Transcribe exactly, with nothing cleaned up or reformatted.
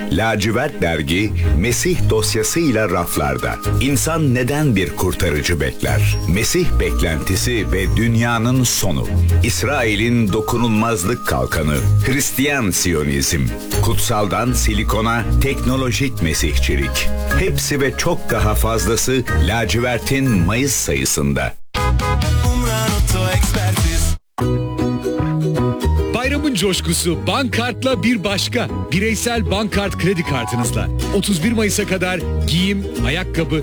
Lacivert dergi Mesih dosyasıyla raflarda. İnsan neden bir kurtarıcı bekler? Mesih beklentisi ve dünyanın sonu. İsrail'in dokunulmazlık kalkanı. Hristiyan Siyonizm. Kutsaldan silikona teknolojik mesihçilik. Hepsi ve çok daha fazlası lacivertin Mayıs sayısında. Bayramın coşkusu Bankart'la bir başka. Bireysel Bankart kredi kartınızla. otuz bir Mayıs'a kadar giyim, ayakkabı,